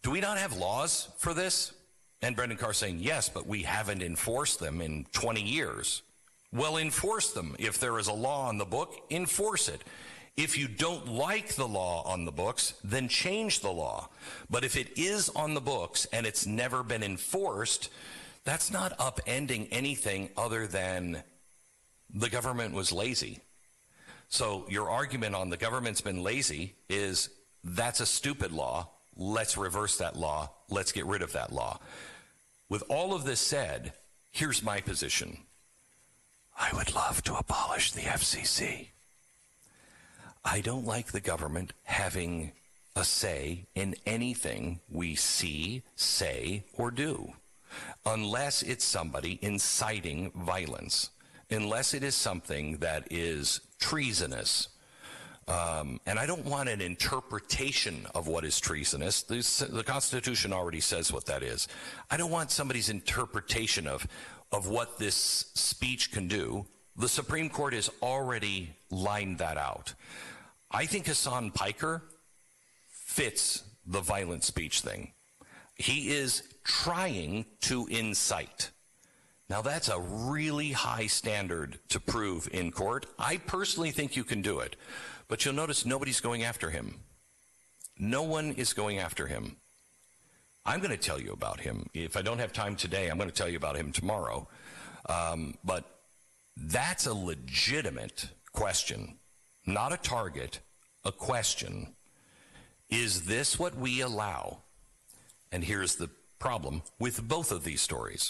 Do we not have laws for this? And Brendan Carr saying, yes, but we haven't enforced them in 20 years. Well, enforce them. If there is a law on the book, enforce it. If you don't like the law on the books, then change the law. But if it is on the books and it's never been enforced, that's not upending anything other than the government was lazy. So your argument on the government's been lazy is that's a stupid law. Let's reverse that law. Let's get rid of that law. With all of this said, here's my position. I would love to abolish the FCC. I don't like the government having a say in anything we see, say, or do, unless it's somebody inciting violence, unless it is something that is treasonous. And I don't want an interpretation of what is treasonous. The Constitution already says what that is. I don't want somebody's interpretation of what this speech can do. The Supreme Court has already lined that out. I think Hassan Piker fits the violent speech thing. He is trying to incite. Now, that's a really high standard to prove in court. I personally think you can do it. But you'll notice nobody's going after him. No one is going after him. I'm going to tell you about him. If I don't have time today, I'm going to tell you about him tomorrow. But that's a legitimate question, not a target, a question. Is this what we allow? And here's the problem with both of these stories.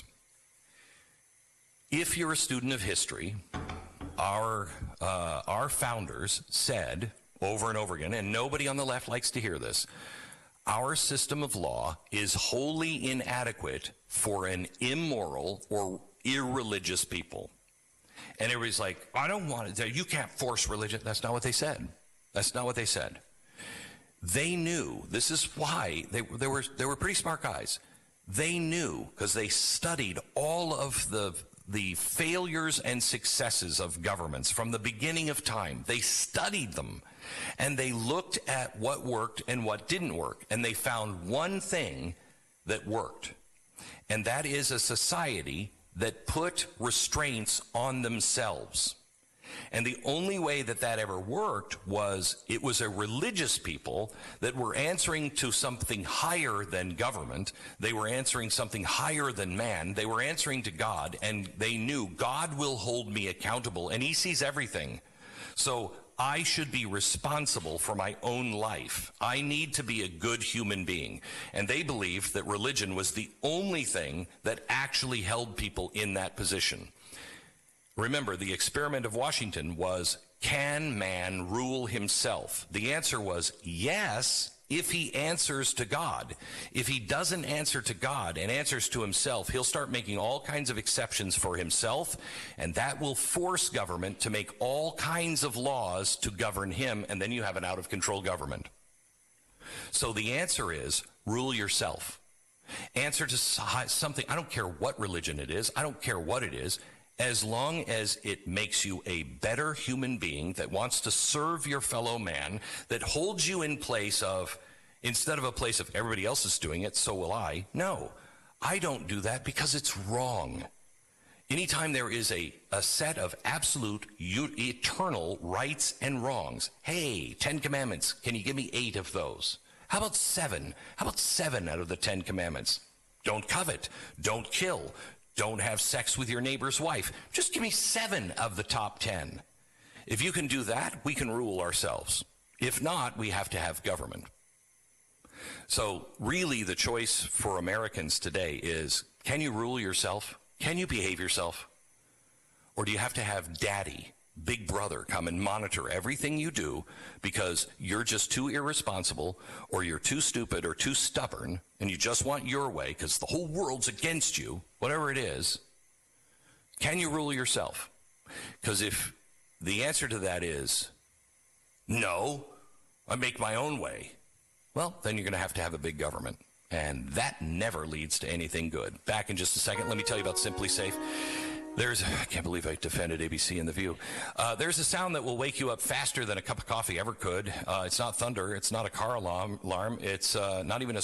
If you're a student of history, our founders said over and over again, and nobody on the left likes to hear this, our system of law is wholly inadequate for an immoral or irreligious people. And everybody's like, I don't want it. You can't force religion. That's not what they said. That's not what they said. They knew. This is why they were pretty smart guys. They knew because they studied all of the failures and successes of governments from the beginning of time. They studied them, and they looked at what worked and what didn't work, and they found one thing that worked, and that is a society that put restraints on themselves. And the only way that ever worked was it was a religious people that were answering to something higher than government. They were answering something higher than man. They were answering to God, and they knew God will hold me accountable, and he sees everything. So I should be responsible for my own life. I need to be a good human being. And they believed that religion was the only thing that actually held people in that position. Remember, the experiment of Washington was, can man rule himself? The answer was yes, if he answers to God. If he doesn't answer to God and answers to himself, he'll start making all kinds of exceptions for himself, and that will force government to make all kinds of laws to govern him, and then you have an out-of-control government. So the answer is, rule yourself. Answer to something, I don't care what religion it is, I don't care what it is, as long as it makes you a better human being that wants to serve your fellow man, that holds you in place of, instead of a place of everybody else is doing it, so will I. No, I don't do that because it's wrong. Anytime there is a set of absolute, eternal rights and wrongs, hey, 10 Commandments, can you give me 8 of those? How about 7? How about 7 out of the 10 Commandments? Don't covet, don't kill, don't have sex with your neighbor's wife. Just give me 7 of the top 10. If you can do that, we can rule ourselves. If not, we have to have government. So really the choice for Americans today is, can you rule yourself? Can you behave yourself? Or do you have to have daddy, big brother, come and monitor everything you do because you're just too irresponsible, or you're too stupid or too stubborn, and you just want your way because the whole world's against you, whatever it is? Can you rule yourself? Because if the answer to that is, no, I make my own way, well, then you're going to have a big government. And that never leads to anything good. Back in just a second, let me tell you about Simply Safe. I can't believe I defended ABC and The View. There's a sound that will wake you up faster than a cup of coffee ever could. It's not thunder. It's not a car alarm. It's not even a